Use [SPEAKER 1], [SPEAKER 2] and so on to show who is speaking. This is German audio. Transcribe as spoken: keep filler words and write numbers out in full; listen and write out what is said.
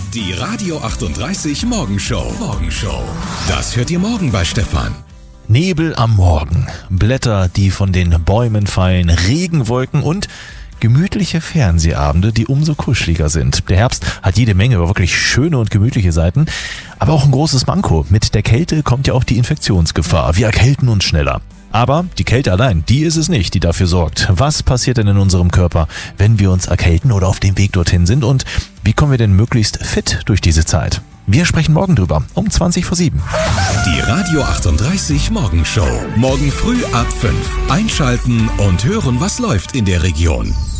[SPEAKER 1] Die Radio achtunddreißig Morgenshow. Morgenshow. Das hört ihr morgen bei Stefan.
[SPEAKER 2] Nebel am Morgen, Blätter, die von den Bäumen fallen, Regenwolken und gemütliche Fernsehabende, die umso kuscheliger sind. Der Herbst hat jede Menge wirklich schöne und gemütliche Seiten, aber auch ein großes Manko. Mit der Kälte kommt ja auch die Infektionsgefahr. Wir erkälten uns schneller. Aber die Kälte allein, die ist es nicht, die dafür sorgt. Was passiert denn in unserem Körper, wenn wir uns erkälten oder auf dem Weg dorthin sind? Und wie kommen wir denn möglichst fit durch diese Zeit? Wir sprechen morgen drüber, um zwanzig vor sieben.
[SPEAKER 1] Die Radio achtunddreißig Morgenshow. Morgen früh ab fünf. Einschalten und hören, was läuft in der Region.